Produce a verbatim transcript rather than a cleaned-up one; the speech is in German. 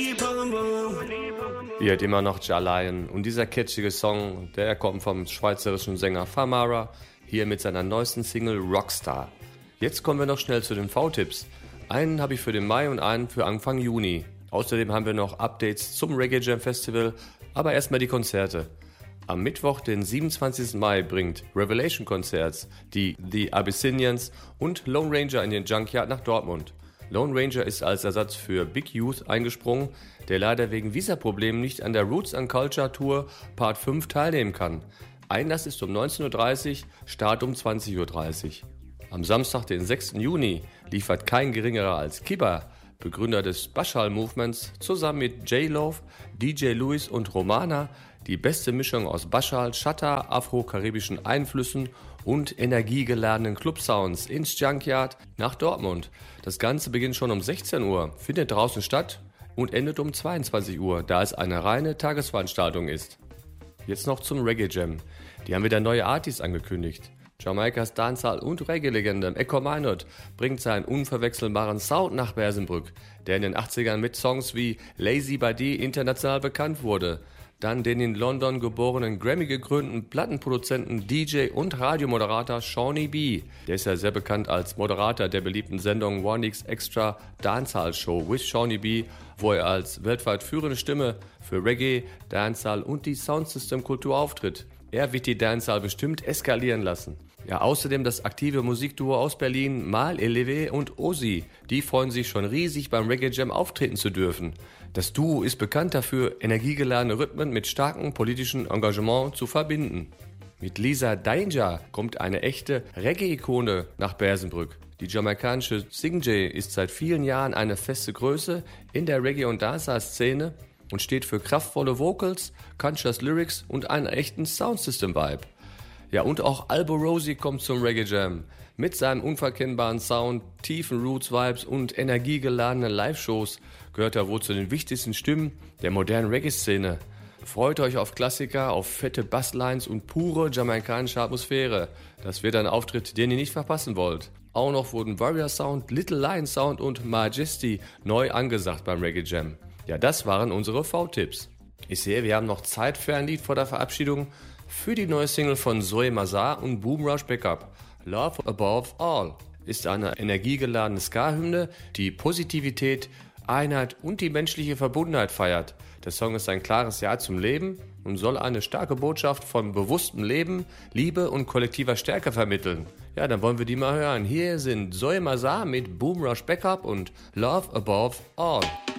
Ihr hört immer noch Ja Lion und dieser catchige Song, der kommt vom schweizerischen Sänger Famara, hier mit seiner neuesten Single Rockstar. Jetzt kommen wir noch schnell zu den V-Tipps. Einen habe ich für den Mai und einen für Anfang Juni. Außerdem haben wir noch Updates zum Reggae Jam Festival, aber erstmal die Konzerte. Am Mittwoch, den siebenundzwanzigsten Mai, bringt Revelation Concerts die The Abyssinians und Lone Ranger in den Junkyard nach Dortmund. Lone Ranger ist als Ersatz für Big Youth eingesprungen, der leider wegen Visaproblemen nicht an der Roots and Culture Tour Part fünf teilnehmen kann. Einlass ist um neunzehn Uhr dreißig, Start um zwanzig Uhr dreißig. Am Samstag, den sechsten Juni, liefert kein geringerer als Kibba, Begründer des Bashal-Movements, zusammen mit J-Love, D J Louis und Romana die beste Mischung aus Bashal, Shatta, afro-karibischen Einflüssen und energiegeladenen Club-Sounds ins Junkyard nach Dortmund. Das Ganze beginnt schon um sechzehn Uhr, findet draußen statt und endet um zweiundzwanzig Uhr, da es eine reine Tagesveranstaltung ist. Jetzt noch zum Reggae Jam. Die haben wieder neue Artists angekündigt. Jamaikas Dancehall- und Reggae-Legende Echo Minot bringt seinen unverwechselbaren Sound nach Bersenbrück, der in den achtzigern mit Songs wie Lazy Buddy international bekannt wurde. Dann den in London geborenen Grammy-gekrönten Plattenproduzenten, D J und Radiomoderator Shawnee B. Der ist ja sehr bekannt als Moderator der beliebten Sendung One X Extra Dancehall Show with Shawnee B, wo er als weltweit führende Stimme für Reggae, Dancehall und die Soundsystem-Kultur auftritt. Er wird die Dancehall bestimmt eskalieren lassen. Ja, außerdem das aktive Musikduo aus Berlin, Mal Elevé und Ozi. Die freuen sich schon riesig, beim Reggae Jam auftreten zu dürfen. Das Duo ist bekannt dafür, energiegeladene Rhythmen mit starkem politischen Engagement zu verbinden. Mit Lisa Danger kommt eine echte Reggae-Ikone nach Bersenbrück. Die jamaikanische Sing-J ist seit vielen Jahren eine feste Größe in der Reggae- und Dancehall-Szene und steht für kraftvolle Vocals, conscious Lyrics und einen echten Soundsystem-Vibe. Ja, und auch Albo Rosie kommt zum Reggae Jam. Mit seinem unverkennbaren Sound, tiefen Roots-Vibes und energiegeladenen Live-Shows gehört er wohl zu den wichtigsten Stimmen der modernen Reggae-Szene. Freut euch auf Klassiker, auf fette Basslines und pure jamaikanische Atmosphäre. Das wird ein Auftritt, den ihr nicht verpassen wollt. Auch noch wurden Warrior Sound, Little Lion Sound und Majesty neu angesagt beim Reggae Jam. Ja, das waren unsere V-Tipps. Ich sehe, wir haben noch Zeit für ein Lied vor der Verabschiedung. Für die neue Single von Zoe Mazar und Boom Rush Backup, Love Above All, ist eine energiegeladene Ska-Hymne, die Positivität, Einheit und die menschliche Verbundenheit feiert. Der Song ist ein klares Ja zum Leben und soll eine starke Botschaft von bewusstem Leben, Liebe und kollektiver Stärke vermitteln. Ja, dann wollen wir die mal hören. Hier sind Zoe Mazar mit Boom Rush Backup und Love Above All.